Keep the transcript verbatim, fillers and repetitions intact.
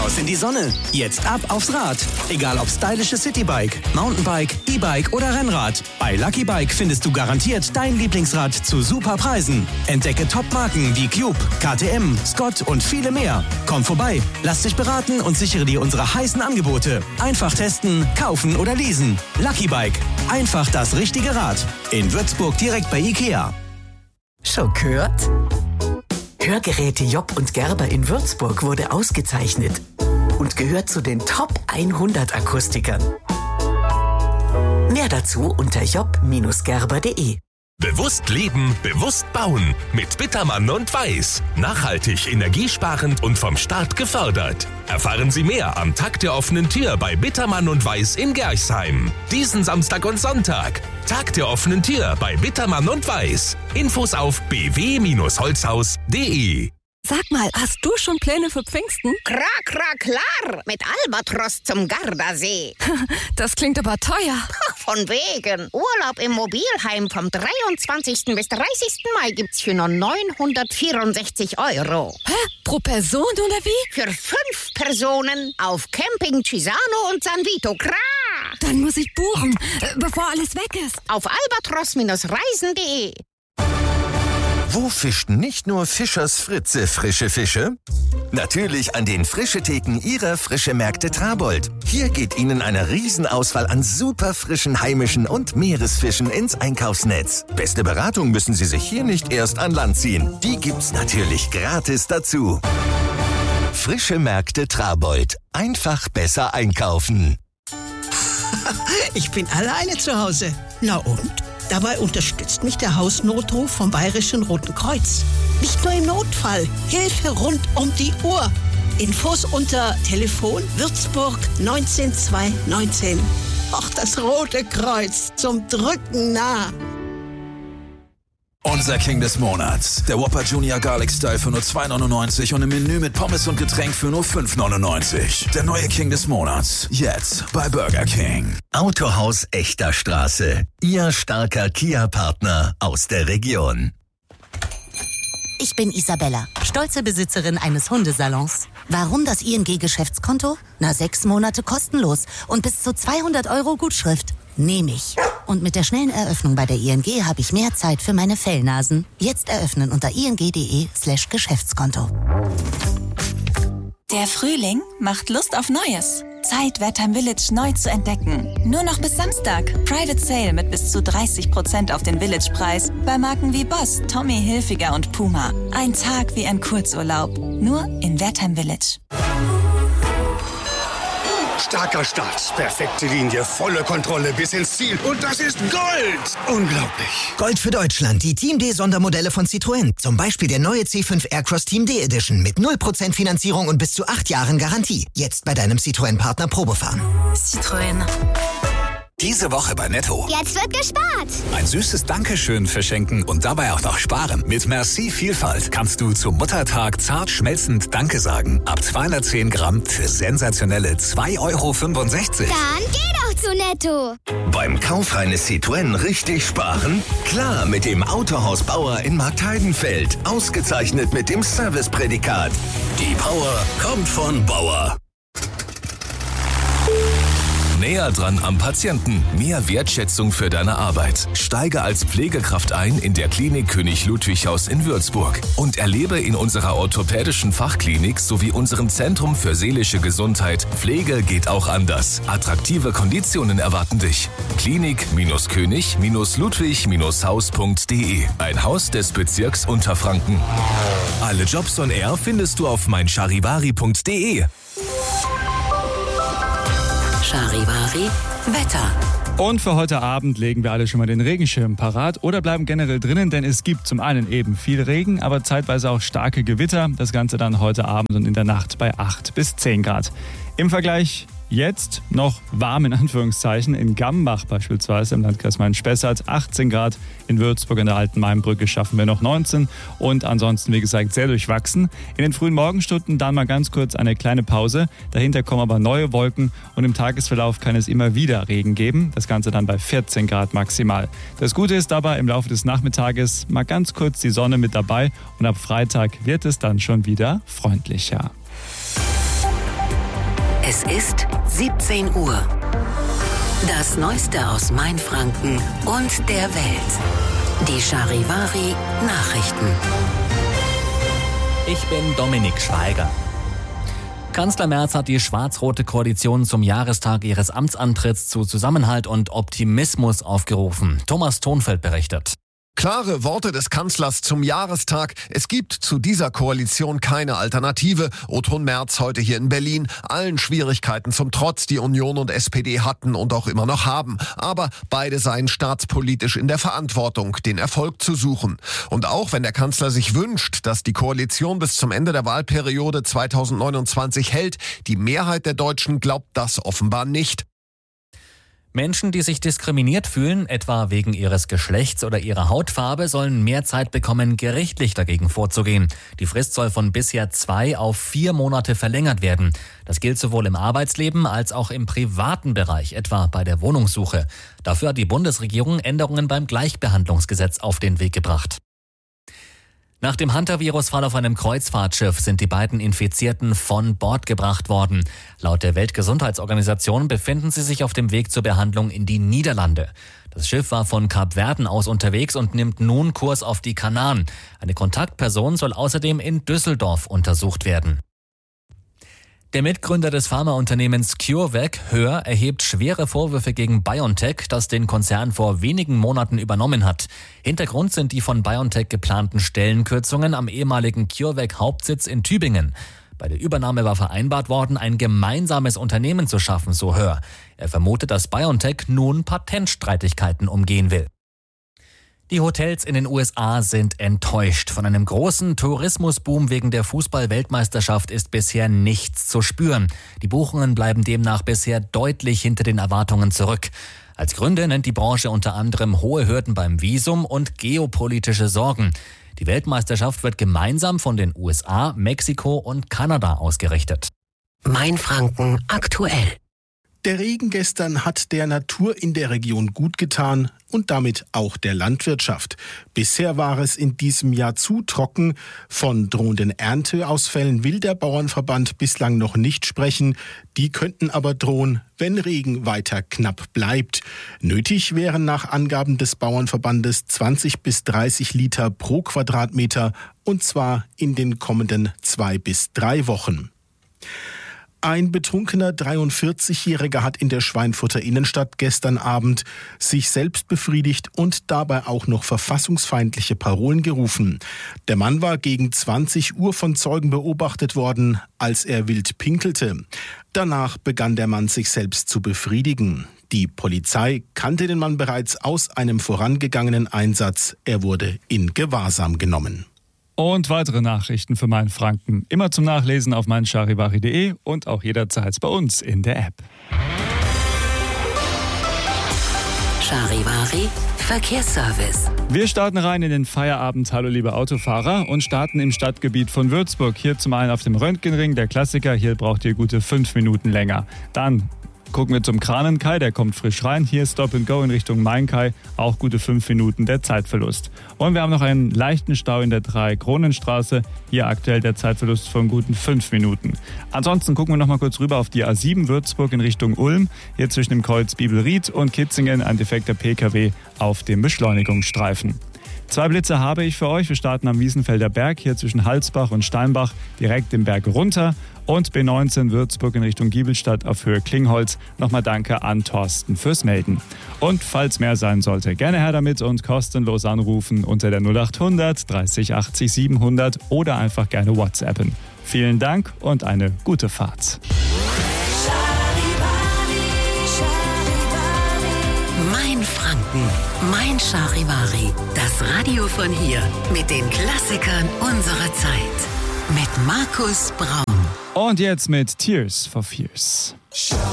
Raus in die Sonne. Jetzt ab aufs Rad. Egal ob stylische Citybike, Mountainbike, E-Bike oder Rennrad. Bei Lucky Bike findest du garantiert dein Lieblingsrad zu super Preisen. Entdecke Top-Marken wie Cube, K T M, Scott und viele mehr. Komm vorbei, lass dich beraten und sichere dir unsere heißen Angebote. Einfach testen, kaufen oder leasen. Lucky Bike. Einfach das richtige Rad. In Würzburg direkt bei Ikea. Schon gehört? Hörgeräte Job und Gerber in Würzburg wurde ausgezeichnet und gehört zu den Top hundert Akustikern. Mehr dazu unter job Bindestrich gerber punkt de. Bewusst leben, bewusst bauen. Mit Bittermann und Weiß. Nachhaltig, energiesparend und vom Staat gefördert. Erfahren Sie mehr am Tag der offenen Tür bei Bittermann und Weiß in Gerchsheim. Diesen Samstag und Sonntag. Tag der offenen Tür bei Bittermann und Weiß. Infos auf b w Holzhaus punkt de. Sag mal, hast du schon Pläne für Pfingsten? Klar, klar, klar. Mit Albatros zum Gardasee. Das klingt aber teuer. Von wegen. Urlaub im Mobilheim vom dreiundzwanzigsten bis dreißigsten Mai gibt's für nur neunhundertvierundsechzig Euro. Hä? Pro Person oder wie? Für fünf Personen auf Camping Cisano und San Vito. Klar. Dann muss ich buchen, bevor alles weg ist. Auf albatros Bindestrich reisen punkt de. Wo fischten nicht nur Fischers Fritze frische Fische? Natürlich an den Frischetheken Ihrer Frische Märkte Trabold. Hier geht Ihnen eine Riesenauswahl an super frischen heimischen und Meeresfischen ins Einkaufsnetz. Beste Beratung müssen Sie sich hier nicht erst an Land ziehen. Die gibt's natürlich gratis dazu. Frische Märkte Trabold. Einfach besser einkaufen. Ich bin alleine zu Hause. Na und? Dabei unterstützt mich der Hausnotruf vom Bayerischen Roten Kreuz. Nicht nur im Notfall, Hilfe rund um die Uhr. Infos unter Telefon Würzburg neunzehn zweihundertneunzehn. Ach, das Rote Kreuz, zum Drücken nah. Unser King des Monats. Der Whopper Junior Garlic Style für nur zwei neunundneunzig und im Menü mit Pommes und Getränk für nur fünf neunundneunzig. Der neue King des Monats. Jetzt bei Burger King. Autohaus Echter Straße. Ihr starker Kia-Partner aus der Region. Ich bin Isabella, stolze Besitzerin eines Hundesalons. Warum das I N G-Geschäftskonto? Na, sechs Monate kostenlos und bis zu zweihundert Euro Gutschrift. Nehme ich. Und mit der schnellen Eröffnung bei der I N G habe ich mehr Zeit für meine Fellnasen. Jetzt eröffnen unter ing.de slash Geschäftskonto. Der Frühling macht Lust auf Neues. Zeit, Wertheim Village neu zu entdecken. Nur noch bis Samstag. Private Sale mit bis zu dreißig Prozent auf den Village-Preis bei Marken wie Boss, Tommy Hilfiger und Puma. Ein Tag wie ein Kurzurlaub. Nur in Wertheim Village. Starker Start, perfekte Linie, volle Kontrolle bis ins Ziel. Und das ist Gold! Unglaublich. Gold für Deutschland, die Team D-Sondermodelle von Citroën. Zum Beispiel der neue C fünf Aircross Team D Edition mit null Prozent Finanzierung und bis zu acht Jahren Garantie. Jetzt bei deinem Citroën-Partner Probefahren. Citroën. Diese Woche bei Netto. Jetzt wird gespart. Ein süßes Dankeschön verschenken und dabei auch noch sparen. Mit Merci Vielfalt kannst du zum Muttertag zart schmelzend Danke sagen. Ab zweihundertzehn Gramm für sensationelle zwei Euro fünfundsechzig. Dann geh doch zu Netto. Beim Kauf eines Citroën richtig sparen? Klar, mit dem Autohaus Bauer in Marktheidenfeld. Ausgezeichnet mit dem Serviceprädikat. Die Power kommt von Bauer. Näher dran am Patienten. Mehr Wertschätzung für deine Arbeit. Steige als Pflegekraft ein in der Klinik König Ludwig Haus in Würzburg und erlebe in unserer orthopädischen Fachklinik sowie unserem Zentrum für seelische Gesundheit Pflege geht auch anders. Attraktive Konditionen erwarten dich. Klinik-König Ludwig Haus punkt de. Ein Haus des Bezirks Unterfranken. Alle Jobs on Air findest du auf meincharivari punkt de. Charivari Wetter. Und für heute Abend legen wir alle schon mal den Regenschirm parat oder bleiben generell drinnen, denn es gibt zum einen eben viel Regen, aber zeitweise auch starke Gewitter. Das Ganze dann heute Abend und in der Nacht bei acht bis zehn Grad. Im Vergleich jetzt noch warm in Anführungszeichen in Gambach beispielsweise im Landkreis Main-Spessart achtzehn Grad, in Würzburg an der Alten Mainbrücke schaffen wir noch neunzehn und ansonsten wie gesagt sehr durchwachsen. In den frühen Morgenstunden dann mal ganz kurz eine kleine Pause, dahinter kommen aber neue Wolken und im Tagesverlauf kann es immer wieder Regen geben, das Ganze dann bei vierzehn Grad maximal. Das Gute ist dabei im Laufe des Nachmittages mal ganz kurz die Sonne mit dabei und ab Freitag wird es dann schon wieder freundlicher. Es ist siebzehn Uhr. Das Neueste aus Mainfranken und der Welt. Die Charivari Nachrichten. Ich bin Dominik Schweiger. Kanzler Merz hat die schwarz-rote Koalition zum Jahrestag ihres Amtsantritts zu Zusammenhalt und Optimismus aufgerufen. Thomas Thonfeld berichtet. Klare Worte des Kanzlers zum Jahrestag. Es gibt zu dieser Koalition keine Alternative. O-Ton Merz heute hier in Berlin. Allen Schwierigkeiten zum Trotz, die Union und S P D hatten und auch immer noch haben. Aber beide seien staatspolitisch in der Verantwortung, den Erfolg zu suchen. Und auch wenn der Kanzler sich wünscht, dass die Koalition bis zum Ende der Wahlperiode zweitausendneunundzwanzig hält, die Mehrheit der Deutschen glaubt das offenbar nicht. Menschen, die sich diskriminiert fühlen, etwa wegen ihres Geschlechts oder ihrer Hautfarbe, sollen mehr Zeit bekommen, gerichtlich dagegen vorzugehen. Die Frist soll von bisher zwei auf vier Monate verlängert werden. Das gilt sowohl im Arbeitsleben als auch im privaten Bereich, etwa bei der Wohnungssuche. Dafür hat die Bundesregierung Änderungen beim Gleichbehandlungsgesetz auf den Weg gebracht. Nach dem Hantavirus-Fall auf einem Kreuzfahrtschiff sind die beiden Infizierten von Bord gebracht worden. Laut der Weltgesundheitsorganisation befinden sie sich auf dem Weg zur Behandlung in die Niederlande. Das Schiff war von Kapverden aus unterwegs und nimmt nun Kurs auf die Kanaren. Eine Kontaktperson soll außerdem in Düsseldorf untersucht werden. Der Mitgründer des Pharmaunternehmens CureVac, Höhr, erhebt schwere Vorwürfe gegen BioNTech, das den Konzern vor wenigen Monaten übernommen hat. Hintergrund sind die von BioNTech geplanten Stellenkürzungen am ehemaligen CureVac-Hauptsitz in Tübingen. Bei der Übernahme war vereinbart worden, ein gemeinsames Unternehmen zu schaffen, so Höhr. Er vermutet, dass BioNTech nun Patentstreitigkeiten umgehen will. Die Hotels in den U S A sind enttäuscht. Von einem großen Tourismusboom wegen der Fußball-Weltmeisterschaft ist bisher nichts zu spüren. Die Buchungen bleiben demnach bisher deutlich hinter den Erwartungen zurück. Als Gründe nennt die Branche unter anderem hohe Hürden beim Visum und geopolitische Sorgen. Die Weltmeisterschaft wird gemeinsam von den U S A, Mexiko und Kanada ausgerichtet. Mainfranken aktuell. Der Regen gestern hat der Natur in der Region gut getan und damit auch der Landwirtschaft. Bisher war es in diesem Jahr zu trocken. Von drohenden Ernteausfällen will der Bauernverband bislang noch nicht sprechen. Die könnten aber drohen, wenn Regen weiter knapp bleibt. Nötig wären nach Angaben des Bauernverbandes zwanzig bis dreißig Liter pro Quadratmeter, und zwar in den kommenden zwei bis drei Wochen. Ein betrunkener dreiundvierzigjähriger hat in der Schweinfurter Innenstadt gestern Abend sich selbst befriedigt und dabei auch noch verfassungsfeindliche Parolen gerufen. Der Mann war gegen zwanzig Uhr von Zeugen beobachtet worden, als er wild pinkelte. Danach begann der Mann sich selbst zu befriedigen. Die Polizei kannte den Mann bereits aus einem vorangegangenen Einsatz. Er wurde in Gewahrsam genommen. Und weitere Nachrichten für Mainfranken immer zum Nachlesen auf mein charivari punkt de und auch jederzeit bei uns in der App. Charivari Verkehrsservice. Wir starten rein in den Feierabend. Hallo liebe Autofahrer, und starten im Stadtgebiet von Würzburg. Hier zum einen auf dem Röntgenring, der Klassiker. Hier braucht ihr gute fünf Minuten länger. Dann gucken wir zum Kranenkai, der kommt frisch rein. Hier Stop and Go in Richtung Mainkai, auch gute fünf Minuten der Zeitverlust. Und wir haben noch einen leichten Stau in der Drei-Kronenstraße. Hier aktuell der Zeitverlust von guten fünf Minuten. Ansonsten gucken wir noch mal kurz rüber auf die A sieben Würzburg in Richtung Ulm. Hier zwischen dem Kreuz Bibelried und Kitzingen ein defekter P K W auf dem Beschleunigungsstreifen. Zwei Blitze habe ich für euch. Wir starten am Wiesenfelder Berg, hier zwischen Halsbach und Steinbach, direkt den Berg runter. Und B neunzehn Würzburg in Richtung Giebelstadt auf Höhe Klingholz. Nochmal danke an Thorsten fürs Melden. Und falls mehr sein sollte, gerne her damit und kostenlos anrufen unter der null acht hundert dreißig achtzig siebenhundert oder einfach gerne WhatsAppen. Vielen Dank und eine gute Fahrt. Mainfranken, mein Charivari. Das Radio von hier mit den Klassikern unserer Zeit. Mit Markus Braun. Und jetzt mit Tears for Fears.